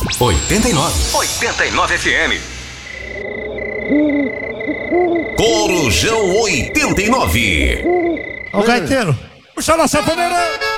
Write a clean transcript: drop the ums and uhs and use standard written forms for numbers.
89 FM. Corujão 89. Ó, o gaiteiro, puxa lá, sanfoneira.